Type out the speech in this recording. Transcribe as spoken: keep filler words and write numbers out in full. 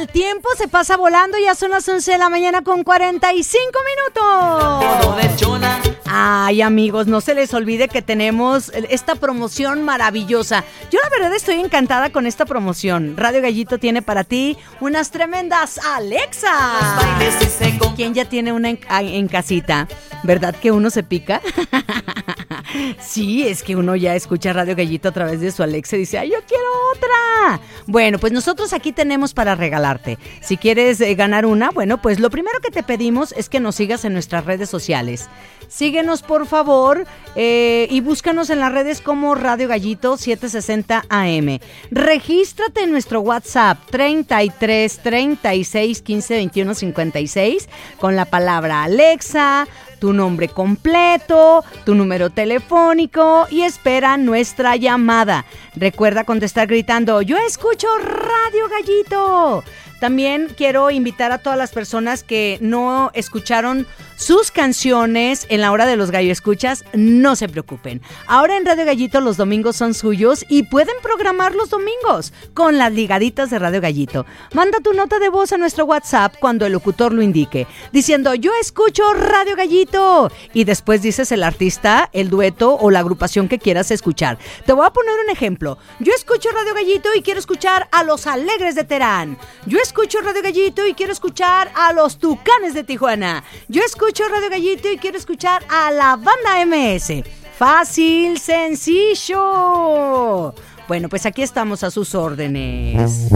El tiempo se pasa volando, ya son las once de la mañana con cuarenta y cinco minutos. Ay, amigos, no se les olvide que tenemos esta promoción maravillosa. Yo la verdad estoy encantada con esta promoción. Radio Gallito tiene para ti unas tremendas Alexa. ¿Quién ya tiene una en, en casita? ¿Verdad que uno se pica? Sí, es que uno ya escucha Radio Gallito a través de su Alexa y dice, ¡ay, yo quiero otra! Bueno, pues nosotros aquí tenemos para regalarte. Si quieres eh, ganar una, bueno, pues lo primero que te pedimos es que nos sigas en nuestras redes sociales. Síguenos, por favor, eh, y búscanos en las redes como Radio Gallito setecientos sesenta A M. Regístrate en nuestro WhatsApp treinta y tres, treinta y seis, quince, veintiuno, cincuenta y seis con la palabra Alexa, tu nombre completo, tu número telefónico y espera nuestra llamada. Recuerda contestar gritando, yo escucho Radio Gallito. También quiero invitar a todas las personas que no escucharon sus canciones en la hora de los gallo escuchas, no se preocupen. Ahora en Radio Gallito los domingos son suyos y pueden programar los domingos con las ligaditas de Radio Gallito. Manda tu nota de voz a nuestro WhatsApp cuando el locutor lo indique, diciendo yo escucho Radio Gallito y después dices el artista, el dueto o la agrupación que quieras escuchar. Te voy a poner un ejemplo. Yo escucho Radio Gallito y quiero escuchar a Los Alegres de Terán. Yo escucho Radio Gallito y quiero escuchar a Los Tucanes de Tijuana. Yo escucho Radio Gallito y quiero escuchar a la Banda M S. Fácil, sencillo. Bueno, pues aquí estamos a sus órdenes.